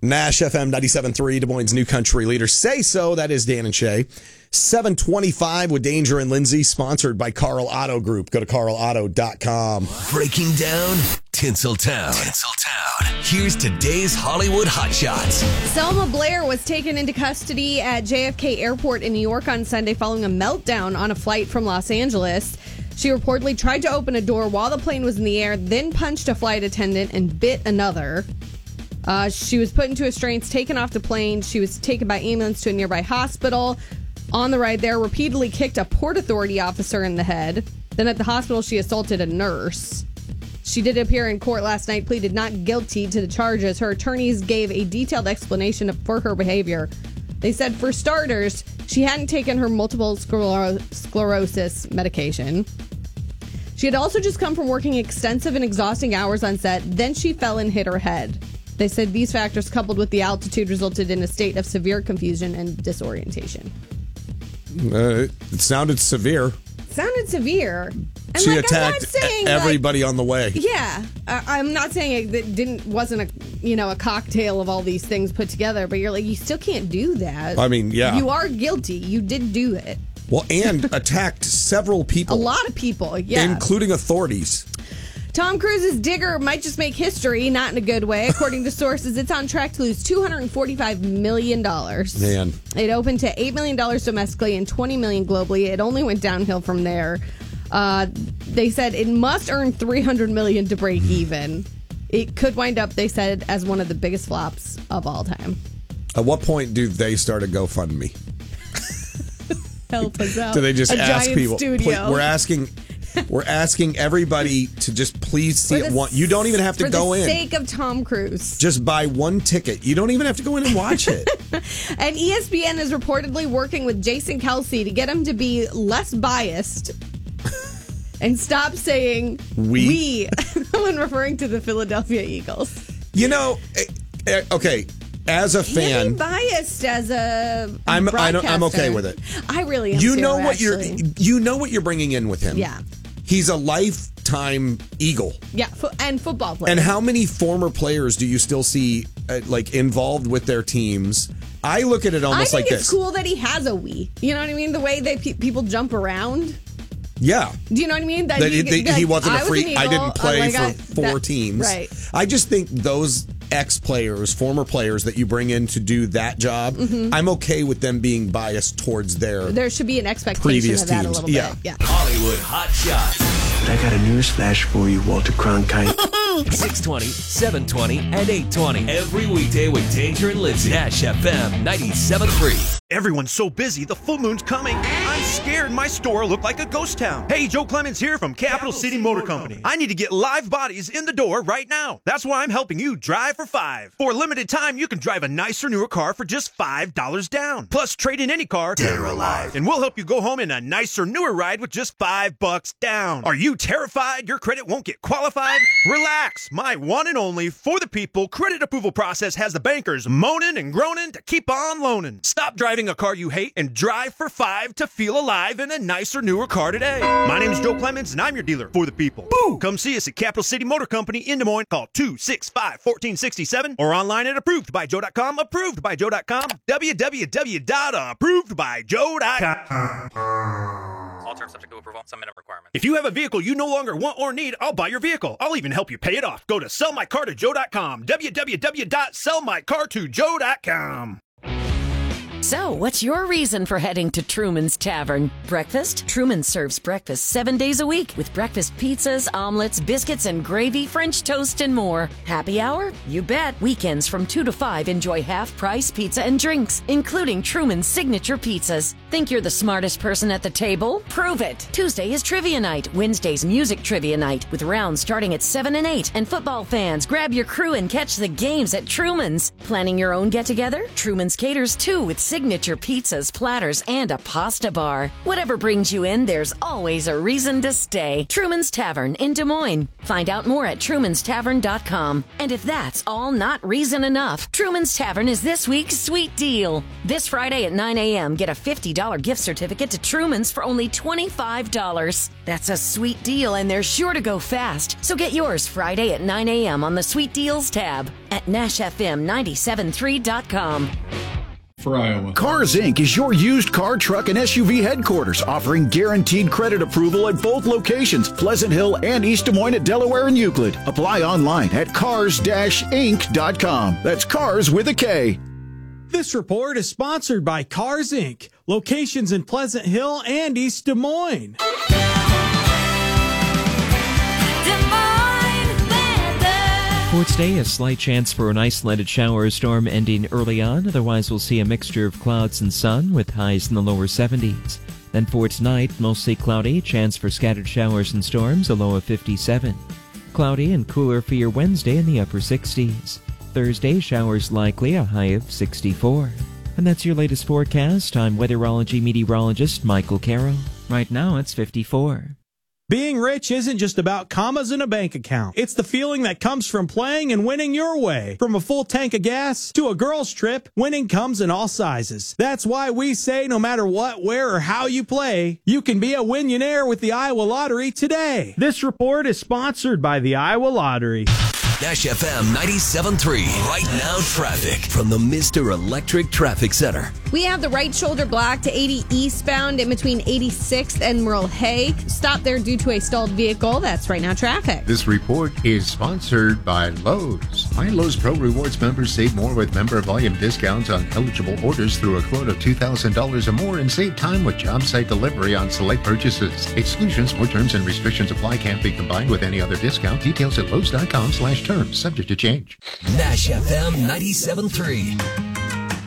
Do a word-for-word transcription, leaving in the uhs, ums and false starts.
Nash F M ninety-seven point three, Des Moines' new country leader. Say So, that is Dan and Shay. seven twenty-five with Danger and Lindsay, sponsored by Carl Auto Group. Go to carl auto dot com. Breaking down Tinseltown. Tinseltown. Here's today's Hollywood Hotshots. Selma Blair was taken into custody at J F K Airport in New York on Sunday following a meltdown on a flight from Los Angeles. She reportedly tried to open a door while the plane was in the air, then punched a flight attendant and bit another. Uh, she was put into restraints, taken off the plane. She was taken by ambulance to a nearby hospital. On the ride there, repeatedly kicked a Port Authority officer in the head. Then at the hospital, she assaulted a nurse. She did appear in court last night, pleaded not guilty to the charges. Her attorneys gave a detailed explanation for her behavior. They said, for starters, she hadn't taken her multiple scler- sclerosis medication. She had also just come from working extensive and exhausting hours on set. Then she fell and hit her head. They said these factors, coupled with the altitude, resulted in a state of severe confusion and disorientation. Uh, it sounded severe. Sounded severe. And she like, attacked I'm not saying, everybody like, on the way. Yeah, uh, I'm not saying it that didn't wasn't a you know a cocktail of all these things put together, but you're like you still can't do that. I mean, yeah, you are guilty. You did do it. Well, and attacked several people, a lot of people, yeah, including authorities. Tom Cruise's Digger might just make history, not in a good way. According to sources, it's on track to lose two hundred forty-five million dollars. Man. It opened to eight million dollars domestically and twenty million dollars globally. It only went downhill from there. Uh, they said it must earn three hundred million dollars to break even. It could wind up, they said, as one of the biggest flops of all time. At what point do they start a GoFundMe? Help us out. Do they just a ask giant people? Studio. We're asking... We're asking everybody to just please see it. One. You don't even have to go in. For the sake of Tom Cruise. Just buy one ticket. You don't even have to go in and watch it. And E S P N is reportedly working with Jason Kelsey to get him to be less biased and stop saying we, we when referring to the Philadelphia Eagles. You know, okay. As a fan, be biased as a I'm I don't, I'm okay with it. I really am. You too, know what actually. you're you know what you're bringing in with him. Yeah. He's a lifetime Eagle. Yeah, fo- and football player. And how many former players do you still see uh, like involved with their teams? I look at it almost like this. I think it's cool that he has a we. You know what I mean? The way that pe- people jump around. Yeah. Do you know what I mean? That, that he, he, that he wasn't a free. Was I didn't play oh for God, four that, teams. Right. I just think those ex-players, former players that you bring in to do that job, mm-hmm. I'm okay with them being biased towards their There should be an expectation previous of that teams. a little yeah. bit. Yeah. Hollywood Hot Shots. But I got a news flash for you, Walter Cronkite. six twenty, seven twenty, and eight twenty. Every weekday with Danger and Lindsay. Nash F M ninety-seven point three. Everyone's so busy, the full moon's coming. I'm scared my store will look like a ghost town. Hey, Joe Clemens here from Capital City Motor Company. I need to get live bodies in the door right now. That's why I'm helping you drive for five. For a limited time, you can drive a nicer, newer car for just five dollars down. Plus, trade in any car, dead or alive, and we'll help you go home in a nicer, newer ride with just five bucks down. Are you terrified your credit won't get qualified? Relax. My one and only for the people credit approval process has the bankers moaning and groaning to keep on loaning. Stop driving a car you hate and drive for five to feel alive in a nicer, newer car today. My name is Joe Clemens, and I'm your dealer for the people. Boo! Come see us at Capital City Motor Company in Des Moines. Call two six five, one four six seven or online at approved by joe dot com. approved by joe dot com. w w w dot approved by joe dot com. All terms subject to approval. Some minimum requirements. If you have a vehicle you no longer want or need, I'll buy your vehicle. I'll even help you pay it off. Go to sell my car to joe dot com. w w w dot sell my car to joe dot com. So, what's your reason for heading to Truman's Tavern? Breakfast? Truman serves breakfast seven days a week with breakfast pizzas, omelets, biscuits, and gravy, French toast, and more. Happy hour? You bet. Weekends from two to five, enjoy half-price pizza and drinks, including Truman's signature pizzas. Think you're the smartest person at the table? Prove it. Tuesday is trivia night. Wednesday's music trivia night with rounds starting at seven and eight. And football fans, grab your crew and catch the games at Truman's. Planning your own get-together? Truman's caters too with signature pizzas, platters, and a pasta bar. Whatever brings you in, there's always a reason to stay. Truman's Tavern in Des Moines. Find out more at trumans tavern dot com. And if that's all not reason enough, Truman's Tavern is this week's sweet deal. This Friday at nine a.m., get a fifty dollars dollars gift certificate to Truman's for only twenty-five dollars. That's a sweet deal, and they're sure to go fast. So get yours Friday at nine a.m. on the Sweet Deals tab at Nash F M nine seven three dot com. For Iowa. Cars Incorporated is your used car, truck, and S U V headquarters, offering guaranteed credit approval at both locations, Pleasant Hill and East Des Moines at Delaware and Euclid. Apply online at cars dash inc dot com. That's cars with a K. This report is sponsored by Cars Incorporated. Locations in Pleasant Hill and East Des Moines. For today, a slight chance for an isolated shower or storm ending early on. Otherwise, we'll see a mixture of clouds and sun with highs in the lower seventies. Then for tonight, mostly cloudy, chance for scattered showers and storms, a low of fifty-seven. Cloudy and cooler for your Wednesday in the upper sixties. Thursday, showers likely, a high of sixty-four. And that's your latest forecast. I'm weatherology meteorologist Michael Carroll. Right now, it's fifty-four. Being rich isn't just about commas in a bank account. It's the feeling that comes from playing and winning your way. From a full tank of gas to a girl's trip, winning comes in all sizes. That's why we say no matter what, where, or how you play, you can be a winionaire with the Iowa Lottery today. This report is sponsored by the Iowa Lottery. Nash F M ninety-seven point three. Right now, traffic from the Mister Electric Traffic Center. We have the right shoulder block to eighty eastbound in between eighty-sixth and Merle Hay. Stop there due to a stalled vehicle. That's right now traffic. This report is sponsored by Lowe's. My Lowe's Pro Rewards members save more with member volume discounts on eligible orders through a quote of two thousand dollars or more and save time with job site delivery on select purchases. Exclusions or terms and restrictions apply. Can't be combined with any other discount. Details at lowes dot com slash terms. Subject to change. Nash F M ninety-seven point three.